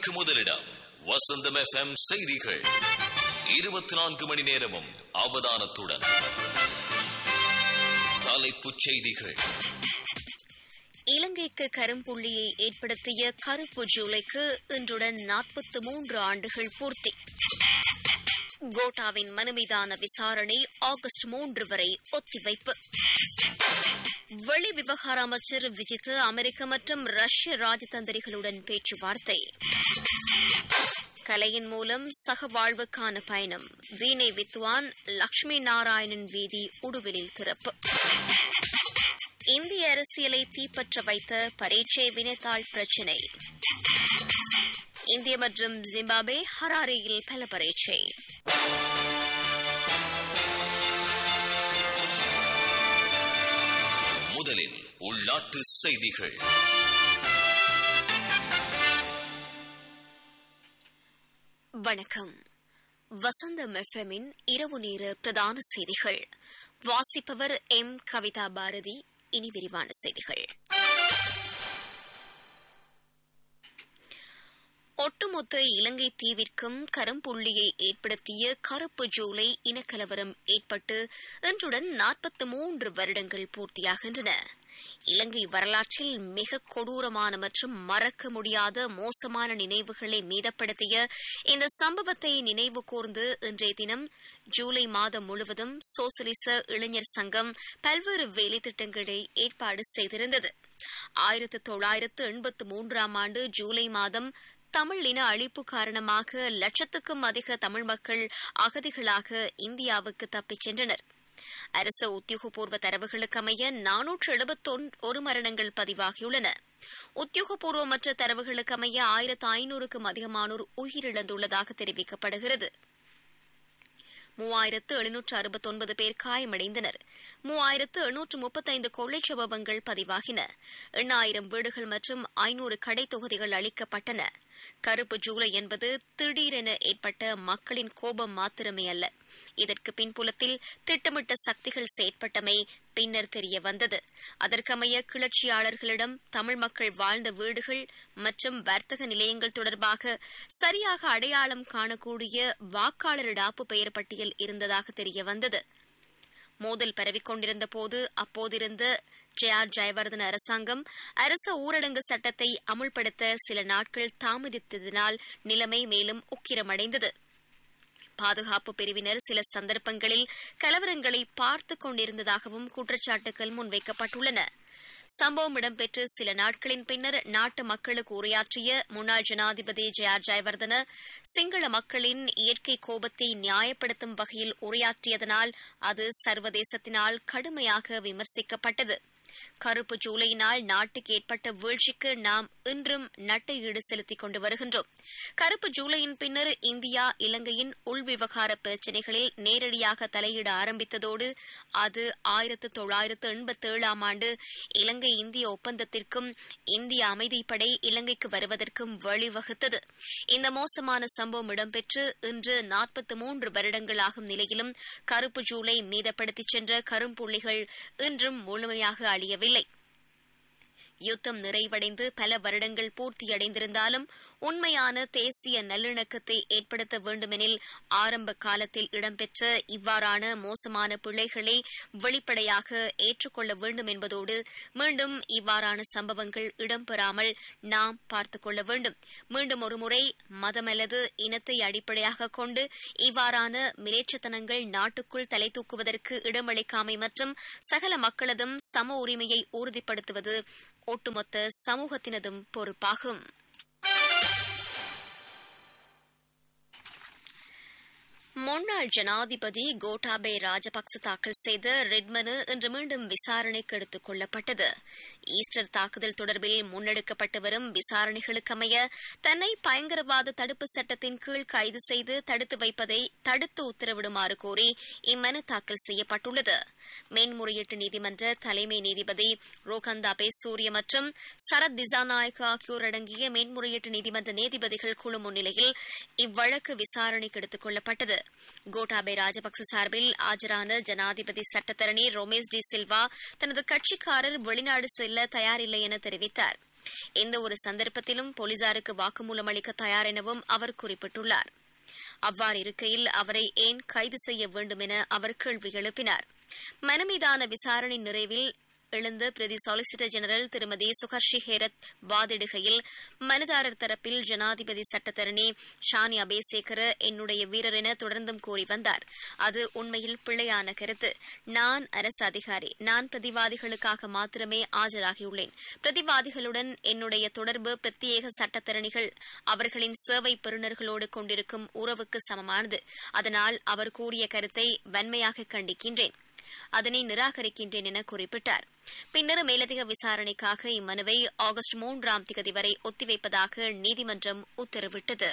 செய்திகளுக்கு முதலிடம் வசந்தம் FM செய்திகள். 24 மணி நேரமும் அவதானத்துடன். தலைப்புச் செய்திகள். இலங்கைக்கு கரும்புள்ளியை ஏற்படுத்திய கருப்பு ஜூலைக்கு இன்றுடன் 43 ஆண்டுகள் பூர்த்தி. கோட்டாவின் மனு மீதான விசாரணை ஆகஸ்ட் 3 வரை ஒத்திவைப்பு. வெளி விவகார அமைச்சர் விஜித் அமெரிக்க மற்றும் ரஷ்ய ராஜதந்திரிகளுடன் பேச்சுவார்த்தை. கலையின் மூலம் சகவாழ்வுக்கான பயணம். வீணை வித்வான் லட்சுமி நாராயணன் வீதி உடுவிலில் திறப்பு. இந்திய அரசியலை தீப்பற்ற வைத்த பரீட்சை வினைத்தாள் பிரச்சினை. இந்திய மற்றும் ஜிம்பாப்வே ஹராரேயில் பல பரீட்சை. முதலில் உள்நாட்டு செய்திகள். வணக்கம். வசந்தம் எஃப்எம்மின் இரவு நேர பிரதான செய்திகள். வாசிப்பவர் எம் கவிதா பாரதி. இனி விரிவான செய்திகள். ஒட்டுமொத்த இலங்கை தீவிற்கும் கரும்புள்ளியை ஏற்படுத்திய கருப்பு ஜூலை இனக்கலவரம் ஏற்பட்டு இன்றுடன் 43 வருடங்கள் பூர்த்தியாகின்றன. இலங்கை வரலாற்றில் மிக கொடூரமான மற்றும் மறக்க முடியாத மோசமான நினைவுகளை மீதப்படுத்திய இந்த சம்பவத்தை நினைவு கூர்ந்து இன்றைய தினம் ஜூலை மாதம் முழுவதும் சோசலிச இளைஞர் சங்கம் பல்வேறு வேலைத்திட்டங்களை ஏற்பாடு செய்திருந்தது. 1983 ஆண்டு ஜூலை மாதம் தமிழ் இன அழிப்பு காரணமாக லட்சத்துக்கும் அதிக தமிழ் மக்கள் அகதிகளாக இந்தியாவுக்கு தப்பிச் சென்றனர். அரசு உத்தியோகபூர்வ தரவுகளுக்கு அமைய 471 மரணங்கள் பதிவாகியுள்ளன. உத்தியோகபூர்வமற்ற தரவுகளுக்கு அமைய 1500க்கும் அதிகமானோர் உயிரிழந்துள்ளதாக தெரிவிக்கப்படுகிறது. 3769 பேர் காயமடைந்தனர். 3835 கொள்ளை சம்பவங்கள் பதிவாகின. 8000 வீடுகள் மற்றும் 500 கடை தொகுதிகள் அளிக்கப்பட்டன. கருப்பு ஜூலை என்பது திடீரென ஏற்பட்ட மக்களின் கோபம் மாத்திரமே அல்ல. இதற்கு பின்புலத்தில் திட்டமிட்ட சக்திகள் செயற்பட்டமை பின்னர் தெரிய வந்தது. அதற்கமைய கிளர்ச்சியாளர்களிடம் தமிழ் மக்கள் வாழ்ந்த வீடுகள் மற்றும் வர்த்தக நிலையங்கள் தொடர்பாக சரியாக அடையாளம் காணக்கூடிய வாக்காளர் டாப்பு பெயர் பட்டியல் இருந்ததாக தெரிய வந்தது. மோதல் பரவிக்கொண்டிருந்த போது அப்போதிருந்த ஜெயவர்தன அரசாங்கம் அரச ஊரடங்கு சட்டத்தை அமுல்படுத்த சில நாட்கள் தாமதித்ததினால் நிலைமை மேலும் உக்கிரமடைந்தது. பாதுகாப்பு பிரிவினர் சில சந்தர்ப்பங்களில் கலவரங்களை பார்த்துக் கொண்டிருந்ததாகவும் குற்றச்சாட்டுகள் முன்வைக்கப்பட்டுள்ளன. சம்பவம் இடம்பெற்று சில நாட்களின் பின்னர் நாட்டு மக்களுக்கு உரையாற்றிய முன்னாள் ஜனாதிபதி ஜெயவர்தன சிங்கள மக்களின் இயற்கை கோபத்தை நியாயப்படுத்தும் வகையில் உரையாற்றியதனால் அது சர்வதேசத்தினால் கடுமையாக விமர்சிக்கப்பட்டது. கருப்பு ஜூலையினால் நாட்டுக்கு ஏற்பட்ட வீழ்ச்சிக்கு நாம் இன்றும் நட்டை ஈடு செலுத்திக் கொண்டு வருகின்றோம். கருப்பு ஜூலையின் பின்னர் இந்தியா இலங்கையின் உள்விவகார பிரச்சினைகளில் நேரடியாக தலையிட ஆரம்பித்ததோடு அது 1987 ஆண்டு இலங்கை இந்திய ஒப்பந்தத்திற்கும் இந்திய அமைதிப்படை இலங்கைக்கு வருவதற்கும் வழிவகுத்தது. இந்த மோசமான சம்பவம் இடம்பெற்று இன்று 43 வருடங்கள் ஆகும் நிலையிலும் கருப்பு ஜூலை மீதப்படுத்திச் சென்ற கரும்புள்ளிகள் இன்றும் முழுமையாக அழியவில்லை. யுத்தம் நிறைவடைந்து பல வருடங்கள் பூர்த்தியடைந்திருந்தாலும் உண்மையான தேசிய நல்லிணக்கத்தை ஏற்படுத்த வேண்டுமெனில் ஆரம்ப காலத்தில் இடம்பெற்ற இவ்வாறான மோசமான பிழைகளை வெளிப்படையாக ஏற்றுக்கொள்ள வேண்டும் என்பதோடு மீண்டும் இவ்வாறான சம்பவங்கள் இடம்பெறாமல் நாம் பார்த்துக் கொள்ள வேண்டும். மீண்டும் ஒருமுறை மதம் அல்லது இனத்தை அடிப்படையாக கொண்டு இவ்வாறான மிலேச்சத்தனங்கள் நாட்டுக்குள் தலை தூக்குவதற்கு இடமளிக்காமை மற்றும் சகல மக்களதும் சம உரிமையை உறுதிப்படுத்துவது ஒட்டுமொத்த சமூகத்தினதும் பொறுப்பாகும். முன்னாள் ஜனாதிபதி கோட்டாபே ராஜபக்ச தாக்கல் செய்த ரெட் மனு இன்று மீண்டும் விசாரணைக்கு எடுத்துக் கொள்ளப்பட்டது. ஈஸ்டர் தாக்குதல் தொடர்பில் முன்னெடுக்கப்பட்டு வரும் விசாரணைகளுக்கமைய தன்னை பயங்கரவாத தடுப்பு சட்டத்தின் கீழ் கைது செய்து தடுத்து வைப்பதை தடுத்து உத்தரவிடுமாறு கோரி இம்மனு தாக்கல் செய்யப்பட்டுள்ளது. மேன்முறையீட்டு நீதிமன்ற தலைமை நீதிபதி ரோகந்தா பேசூரிய மற்றும் சரத் திசாநாயக் ஆகியோர் அடங்கிய மேன்முறையீட்டு நீதிமன்ற நீதிபதிகள் குழு முன்னிலையில் இவ்வழக்கு விசாரணைக்கு எடுத்துக் கொள்ளப்பட்டது. கோட்டாபே ராஜபக்ச சார்பில் ஆஜரான ஜனாதிபதி சட்டத்தரணி ரோமேஷ் டி சில்வா தனது கட்சிக்காரர் வெளிநாடு செல்ல தயாரில்லை என தெரிவித்தார். எந்த ஒரு சந்தர்ப்பத்திலும் போலீசாருக்கு வாக்குமூலம் அளிக்க தயார் எனவும் அவர் குறிப்பிட்டுள்ளார். அவ்வாறு இருக்கையில் அவரை ஏன் கைது செய்ய வேண்டும் என அவர் கேள்வி எழுப்பினார். மனு மீதான விசாரணை நிறைவில் எழுந்த பிரதி சொலிசிட்டர் ஜெனரல் திருமதி சுகர்ஷி ஹேரத் வாதிடுகையில் மனுதாரர் தரப்பில் ஜனாதிபதி சட்டத்தரணி ஷானி அபேசேகர என்னுடைய வீரர் என தொடர்ந்தும் கூறி வந்தார். அது உண்மையில் பிழையான கருத்து. நான் அரசு அதிகாரி. நான் பிரதிவாதிகளுக்காக மாத்திரமே ஆஜராகியுள்ளேன். பிரதிவாதிகளுடன் என்னுடைய தொடர்பு பிரத்யேக சட்டத்தரணிகள் அவர்களின் சேவை பெறுநர்களோடு கொண்டிருக்கும் உறவுக்கு சமமானது. அதனால் அவர் கூறிய கருத்தை வன்மையாக கண்டிக்கின்றேன். அதனை நிராகரிக்கின்றேன் என குறிப்பிட்டார். பின்னர் மேலதிக விசாரணைக்காக இம்மனுவை ஆகஸ்ட் 3ஆம் தேதி வரை ஒத்திவைப்பதாக நீதிமன்றம் உத்தரவிட்டது.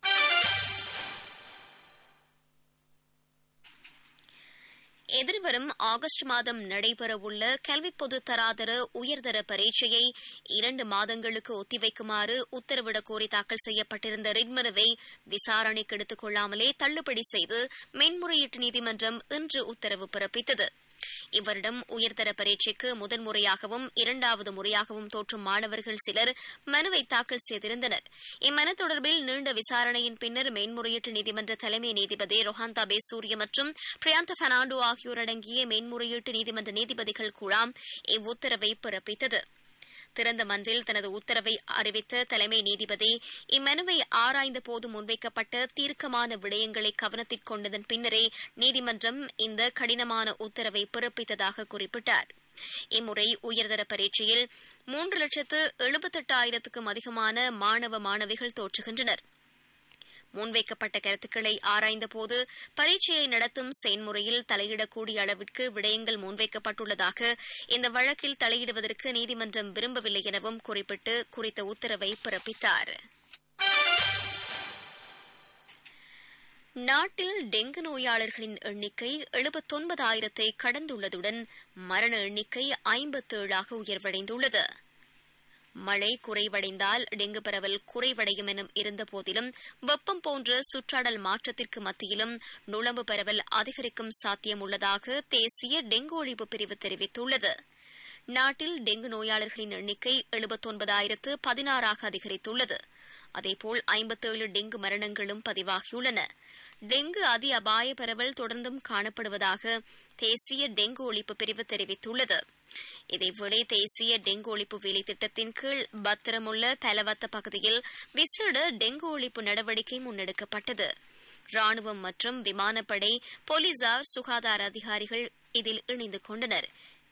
எதிர்வரும் ஆகஸ்ட் மாதம் நடைபெறவுள்ள கல்வி பொது தராதர உயர்தர பரீட்சையை 2 மாதங்களுக்கு ஒத்திவைக்குமாறு உத்தரவிடக் கோரி தாக்கல் செய்யப்பட்டிருந்த ரிட் மனுவை விசாரணைக்கு எடுத்துக் கொள்ளாமலே தள்ளுபடி செய்து மேன்முறையீட்டு நீதிமன்றம் இன்று உத்தரவு பிறப்பித்தது. இவ்வருடம் உயர்தர பரீட்சைக்கு முதன்முறையாகவும் 2வது முறையாகவும் தோற்றும் மாணவர்கள் சிலர் மனுவை தாக்கல் செய்திருந்தனர். இம்மனு தொடர்பில் நீண்ட விசாரணையின் பின்னர் மேன்முறையீட்டு நீதிமன்ற தலைமை நீதிபதி ரொஹாந்தா பேசூரிய மற்றும் பிரியாந்த பெர்னாண்டோ ஆகியோர் அடங்கிய மேன்முறையீட்டு நீதிமன்ற நீதிபதிகள் குழாம் இவ்வுத்தரவை பிறப்பித்தது. திறந்த மன்றில் தனது உத்தரவை அறிவித்த தலைமை நீதிபதி இம்மனுவை ஆராய்ந்த போது முன்வைக்கப்பட்ட தீர்க்கமான விடயங்களை கவனத்தில் கொண்டதன் பின்னரே நீதிமன்றம் இந்த கடினமான உத்தரவை பிறப்பித்ததாக குறிப்பிட்டார். இம்முறை உயர்தர பரீட்சையில் 3,78,000க்கும் அதிகமான மாணவ மாணவிகள் தோற்றுகின்றனர். முன்வைக்கப்பட்ட கருத்துக்களை ஆராய்ந்தபோது பரீட்சையை நடத்தும் செயன்முறையில் தலையிடக்கூடிய அளவிற்கு விடயங்கள் முன்வைக்கப்பட்டுள்ளதாக இந்த வழக்கில் தலையிடுவதற்கு நீதிமன்றம் விரும்பவில்லை எனவும் குறிப்பிட்டு குறித்த உத்தரவை பிறப்பித்தார். நாட்டில் டெங்கு நோயாளர்களின் எண்ணிக்கை 79,000ஐ கடந்துள்ளதுடன் மரண எண்ணிக்கை 57ஆக உயர்வடைந்துள்ளது. மழை குறைவடைந்தால் டெங்கு பரவல் குறைவடையும் என இருந்தபோதிலும் வெப்பம் போன்ற சுற்றாடல் மாற்றத்திற்கு மத்தியிலும் நுளம்பு பரவல் அதிகரிக்கும் சாத்தியம் உள்ளதாக தேசிய டெங்கு ஒழிப்பு பிரிவு தெரிவித்துள்ளது. நாட்டில் டெங்கு நோயாளர்களின் எண்ணிக்கை 79,016ஆக அதிகரித்துள்ளது. அதேபோல் 57 டெங்கு மரணங்களும் பதிவாகியுள்ளன. டெங்கு அதி அபாய பரவல் தொடர்ந்தும் காணப்படுவதாக தேசிய டெங்கு ஒழிப்பு பிரிவு தெரிவித்துள்ளது. இதேவேளை தேசிய டெங்கு ஒழிப்பு வேலை திட்டத்தின் கீழ் பத்திரமுள்ள பலவத்த பகுதியில் விசேட டெங்கு ஒழிப்பு நடவடிக்கை முன்னெடுக்கப்பட்டது. ராணுவம் மற்றும் விமானப்படை, போலீசார், சுகாதார அதிகாரிகள் இதில் இணைந்து கொண்டனர்.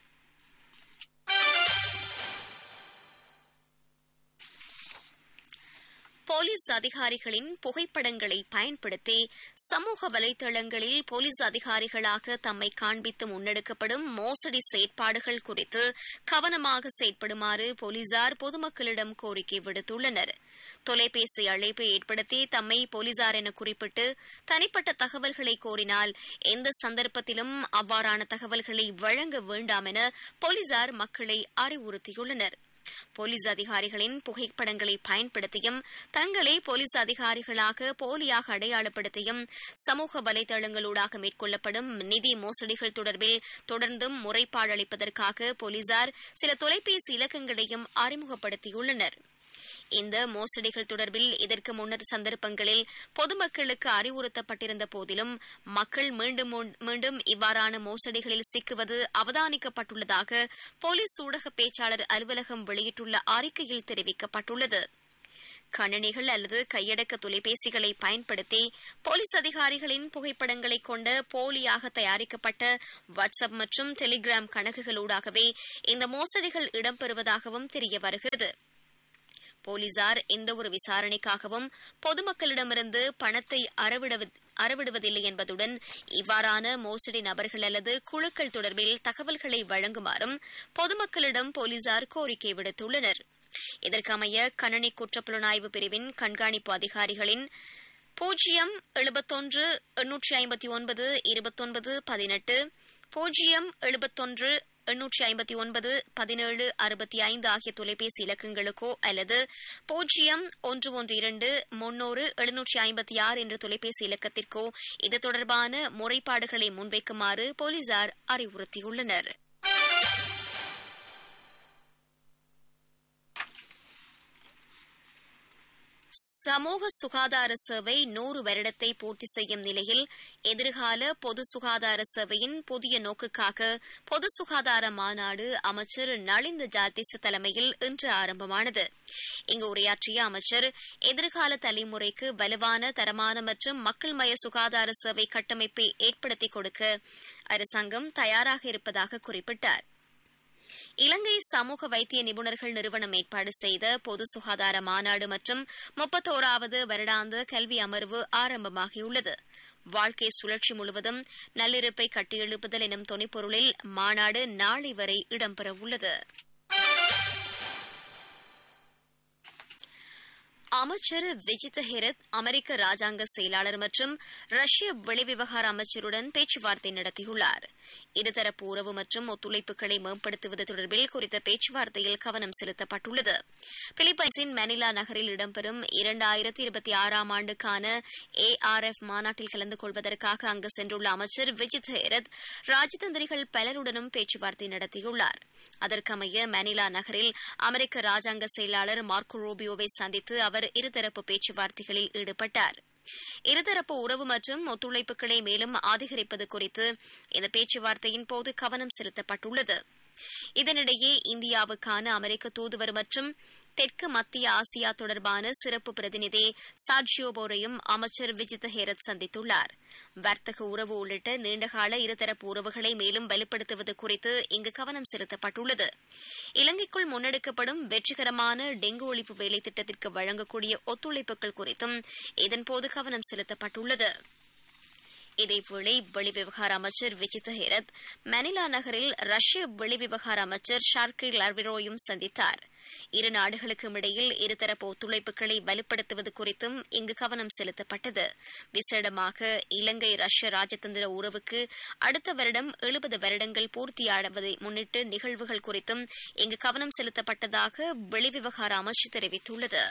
போலீஸ் அதிகாரிகளின் புகைப்படங்களை பயன்படுத்தி சமூக வலைதளங்களில் போலீஸ் அதிகாரிகளாக தம்மை காண்பித்து முன்னெடுக்கப்படும் மோசடி செயற்பாடுகள் குறித்து கவனமாக செயற்படுமாறு போலீசார் பொதுமக்களிடம் கோரிக்கை விடுத்துள்ளனர். தொலைபேசி அழைப்பை ஏற்படுத்தி தம்மை போலீசார் என குறிப்பிட்டு தனிப்பட்ட தகவல்களை கோரினால் எந்த சந்தர்ப்பத்திலும் அவ்வாறான தகவல்களை வழங்க வேண்டாம் என போலீசார் மக்களை அறிவுறுத்தியுள்ளனர். போலீஸ் அதிகாரிகளின் புகைப்படங்களை பயன்படுத்தியும் தங்களை போலீஸ் அதிகாரிகளாக போலியாக அடையாளப்படுத்தியும் சமூக வலைதளங்களூடாக மேற்கொள்ளப்படும் நிதி மோசடிகள் தொடர்பில் தொடர்ந்தும் முறைப்பாடு அளிப்பதற்காக போலீசார் சில தொலைபேசி இலக்கங்களையும் அறிமுகப்படுத்தியுள்ளனர். இந்த மோசடிகள் தொடர்பில் இதற்கு முன்னர் சந்தர்ப்பங்களில் பொதுமக்களுக்கு அறிவுறுத்தப்பட்டிருந்த போதிலும் மக்கள் மீண்டும் இவ்வாறான மோசடிகளில் சிக்குவது அவதானிக்கப்பட்டுள்ளதாக போலீஸ் ஊடக பேச்சாளர் அலுவலகம் வெளியிட்டுள்ள அறிக்கையில் தெரிவிக்கப்பட்டுள்ளது. கணினிகள் அல்லது கையடக்க தொலைபேசிகளை பயன்படுத்தி போலீஸ் அதிகாரிகளின் புகைப்படங்களை கொண்ட போலியாக தயாரிக்கப்பட்ட வாட்ஸ்அப் மற்றும் டெலிகிராம் கணக்குகளூடாகவே இந்த மோசடிகள் இடம்பெறுவதாகவும் தெரிய வருகிறது. போலீசார் எந்தவொரு விசாரணைக்காகவும் பொதுமக்களிடமிருந்து பணத்தை அறவிடுவதில்லை என்பதுடன் இவ்வாறான மோசடி நபர்கள் அல்லது குழுக்கள் தொடர்பில் தகவல்களை வழங்குமாறும் பொதுமக்களிடம் போலீசார் கோரிக்கை விடுத்துள்ளனர். இதற்கமைய கணனி குற்றப்புலனாய்வு பிரிவின் கண்காணிப்பு அதிகாரிகளின் 071 859 29 18 071 859 17 65 ஆகிய தொலைபேசி இலக்கங்களுக்கோ அல்லது 0112 300 756 என்ற தொலைபேசி இலக்கத்திற்கோ இது தொடர்பான முறைப்பாடுகளை முன்வைக்குமாறு போலீசார் அறிவுறுத்தியுள்ளனர். சமூக சுகாதார சேவை 100 வருடத்தை பூர்த்தி செய்யும் நிலையில் எதிர்கால பொது சுகாதார சேவையின் புதிய நோக்குக்காக பொது சுகாதார மாநாடு அமைச்சர் நளிந்த ஜாதிஸ் தலைமையில் இன்று ஆரம்பமானது. இங்கு உரையாற்றிய அமைச்சர், எதிர்கால தலைமுறைக்கு வலுவான, தரமான மற்றும் மக்கள்மய சுகாதார சேவை கட்டமைப்பை ஏற்படுத்திக் கொடுக்க அரசாங்கம் தயாராக இருப்பதாக குறிப்பிட்டார். இலங்கை சமூக வைத்திய நிபுணர்கள் நிறுவனம் ஏற்பாடு செய்த பொது சுகாதார மாநாடு மற்றும் 31வது வருடாந்த கல்வி அமர்வு ஆரம்பமாகியுள்ளது. வாழ்க்கை சுழற்சி முழுவதும் நல்லிருப்பை கட்டியெழுப்புதல் எனும் தொனிப்பொருளில் மாநாடு நாளை வரை இடம்பெறவுள்ளது. அமைச்சர் விஜித் ஹெரத் அமெரிக்க ராஜாங்க செயலாளர் மற்றும் ரஷ்ய வெளிவிவகார அமைச்சருடன் பேச்சுவார்த்தை நடத்தியுள்ளார். இருதரப்பு உறவு மற்றும் ஒத்துழைப்புகளை மேம்படுத்துவது தொடர்பில் குறித்த பேச்சுவார்த்தையில் கவனம் செலுத்தப்பட்டுள்ளது. பிலிப்பைன்ஸின் மணிலா நகரில் இடம்பெறும் 2026ஆம் ஆண்டுக்கான ARF மாநாட்டில் கலந்து கொள்வதற்காக அங்கு சென்றுள்ள அமைச்சர் விஜித் ஹெரத் ராஜதந்திரிகள் பலருடனும் பேச்சுவார்த்தை நடத்தியுள்ளார். அதற்கமைய மணிலா நகரில் அமெரிக்க ராஜாங்க செயலாளர் மார்க்கோ ரூபியோவை சந்தித்து அவர் இருதரப்பு பேச்சுவார்த்தைகளில் ஈடுபட்டார். இருதரப்பு உறவு மற்றும் ஒத்துழைப்புகளை மேலும் அதிகரிப்பது குறித்து இந்த பேச்சுவார்த்தையின் போது கவனம் செலுத்தப்பட்டுள்ளது. இதனிடையே இந்தியாவுக்கான அமெரிக்க தூதுவர் மற்றும் தெற்கு மத்திய ஆசியா தொடர்பான சிறப்பு பிரதிநிதி சாட்சியோ போரையும் அமைச்சர் விஜித் ஹெரத் சந்தித்துள்ளார். வர்த்தக உறவு உள்ளிட்ட நீண்டகால இருதரப்பு உறவுகளை மேலும் வலுப்படுத்துவது குறித்து இங்கு கவனம் செலுத்தப்பட்டுள்ளது. இலங்கைக்குள் முன்னெடுக்கப்படும் வெற்றிகரமான டெங்கு ஒழிப்பு வேலை திட்டத்திற்கு வழங்கக்கூடிய ஒத்துழைப்புகள் குறித்தும் இதன்போது கவனம் செலுத்தப்பட்டுள்ளது. இதேவேளை வெளிவிவகார அமைச்சர் விஜித் ஹெரத் மணிலா நகரில் ரஷ்ய வெளிவிவகார அமைச்சர் ஷார்கி லார்விரோயும் சந்தித்தார். இரு நாடுகளுக்கும் இடையில் இருதரப்பு ஒத்துழைப்புகளை வலுப்படுத்துவது குறித்தும் இங்கு கவனம் செலுத்தப்பட்டது. விசேடமாக இலங்கை ரஷ்ய ராஜதந்திர உறவுக்கு அடுத்த வருடம் 70 வருடங்கள் பூர்த்தியாவதை முன்னிட்டு நிகழ்வுகள் குறித்தும் இங்கு கவனம் செலுத்தப்பட்டதாக வெளிவிவகார அமைச்சு தெரிவித்துள்ளது.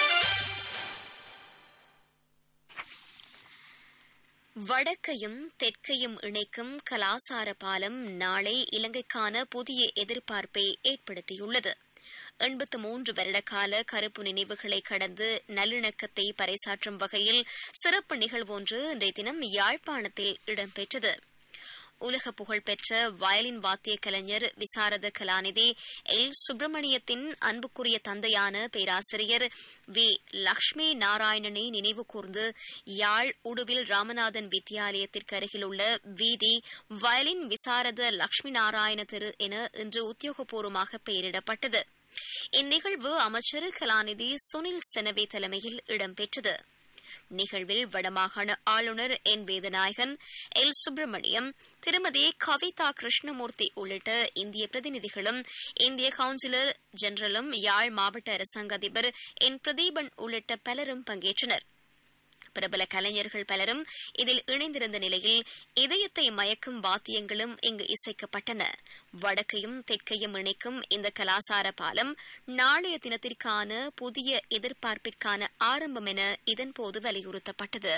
வடக்கையும் தெற்கையும் இணைக்கும் கலாசார பாலம் நாளை இலங்கைக்கான புதிய எதிர்பார்ப்பை ஏற்படுத்தியுள்ளது. 83 வருடகால கருப்பு நினைவுகளை கடந்து நல்லிணக்கத்தை பறைசாற்றும் வகையில் சிறப்பு நிகழ்வொன்று இன்றைய தினம் யாழ்ப்பாணத்தில் இடம்பெற்றது. உலக புகழ்பெற்ற வயலின் வாத்திய கலைஞர் விசாரத கலாநிதி எல் சுப்பிரமணியத்தின் அன்புக்குரிய தந்தையான பேராசிரியர் வி லக்ஷ்மி நாராயணனை நினைவு கூர்ந்து யாழ் உடுவில் ராமநாதன் வித்தியாலயத்திற்கு அருகிலுள்ள வீதி வயலின் விசாரத லக்ஷ்மி நாராயண தெரு என இன்று உத்தியோகபூர்வமாக பெயரிடப்பட்டது. இந்நிகழ்வு அமைச்சர் கலாநிதி சுனில் செனவே தலைமையில் இடம்பெற்றது. நிகழ்வில் வடமாகாண ஆளுநர் என் வேதநாயகன், எல் சுப்பிரமணியம், திருமதி கவிதா கிருஷ்ணமூர்த்தி உள்ளிட்ட இந்திய பிரதிநிதிகளும் இந்திய கவுன்சிலர் ஜெனரலும் யாழ் மாவட்ட அரசாங்க அதிபர் என் பிரதீபன் உள்ளிட்ட பலரும் பங்கேற்றனர். பிரபல கலைஞர்கள் பலரும் இதில் இணைந்திருந்த நிலையில் இதயத்தை மயக்கும் வாத்தியங்களும் இங்கு இசைக்கப்பட்டன. வடக்கையும் தெற்கையும் இணைக்கும் இந்த கலாசார பாலம் நாளைய தினத்திற்கான புதிய எதிர்பார்ப்பிற்கான ஆரம்பம் என இதன்போது வலியுறுத்தப்பட்டது.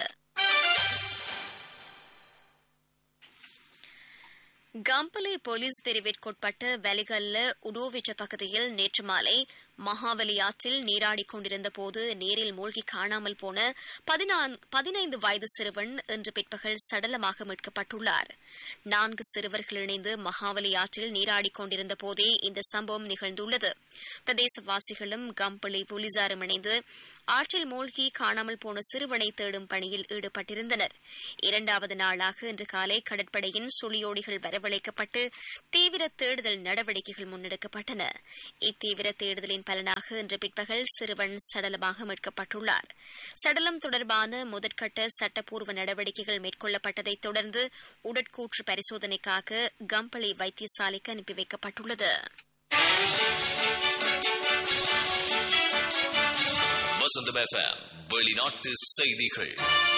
கம்பளை போலீஸ் பிரிவிற்குட்பட்ட வெலிகல்ல உடோவிச்ச பகுதியில் நேற்று மாலை மகாவலி ஆற்றில் நீராடிக் கொண்டிருந்த போது நீரில் மூழ்கி காணாமல் போன 15 வயது சிறுவன் இன்று பிற்பகல் சடலமாக மீட்கப்பட்டுள்ளார். 4 சிறுவர்கள் இணைந்து மகாவலி ஆற்றில் நீராடிக் கொண்டிருந்த போதே இந்த சம்பவம் நிகழ்ந்துள்ளது. பிரதேசவாசிகளும் கம்பளை போலீசாரும் இணைந்து ஆற்றில் மூழ்கி காணாமல் போன சிறுவனை தேடும் பணியில் ஈடுபட்டிருந்தனர். 2வது நாளாக இன்று காலை கடற்படையின் சுழியோடிகள் வரவழைக்கப்பட்டு தீவிர தேடுதல் நடவடிக்கைகள் முன்னெடுக்கப்பட்டன. இத்தீவிர தேடுதலின் பலனாக இன்று பிற்பகல் சிறுவன் சடலமாக மீட்கப்பட்டுள்ளார். சடலம் தொடர்பான முதற்கட்ட சட்டப்பூர்வ நடவடிக்கைகள் மேற்கொள்ளப்பட்டதைத் தொடர்ந்து உடற்கூற்று பரிசோதனைக்காக கம்பளை வைத்தியசாலைக்கு அனுப்பி வைக்கப்பட்டுள்ளது. வசந்தம் FM வெளிநாட்டு செய்திகள்.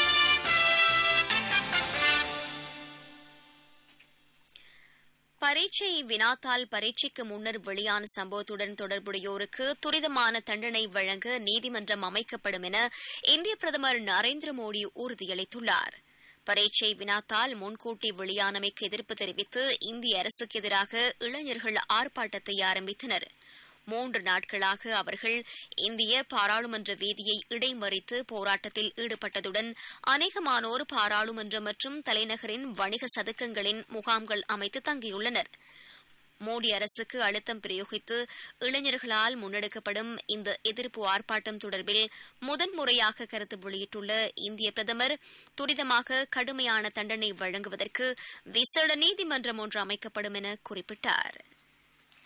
பரீட்சை வினாத்தாள் பரீட்சைக்கு முன்னர் வெளியான சம்பவத்துடன் தொடர்புடையோருக்கு துரிதமான தண்டனை வழங்க நீதிமன்றம் அமைக்கப்படும் என இந்திய பிரதமர் நரேந்திர மோடி உறுதியளித்துள்ளார். பரீட்சை வினாத்தாள் முன்கூட்டி வெளியானமைக்கு எதிர்ப்பு தெரிவித்து இந்திய அரசுக்கு எதிராக இளைஞர்கள் ஆர்ப்பாட்டத்தை ஆரம்பித்தனர். 3 நாட்களாக அவர்கள் இந்திய பாராளுமன்ற வீதியை இடைமறித்து போராட்டத்தில் ஈடுபட்டதுடன் அநேகமானோர் பாராளுமன்ற மற்றும் தலைநகரின் வணிக சதுக்கங்களின் முகாம்கள் அமைத்து தங்கியுள்ளனர். மோடி அரசுக்கு அழுத்தம் பிரயோகித்து இளைஞர்களால் முன்னெடுக்கப்படும் இந்த எதிர்ப்பு ஆர்ப்பாட்டம் தொடர்பில் முதன்முறையாக கருத்து வெளியிட்டுள்ள இந்திய பிரதமர், துரிதமாக கடுமையான தண்டனை வழங்குவதற்கு விசேட நீதிமன்றம் ஒன்று அமைக்கப்படும் என குறிப்பிட்டார்.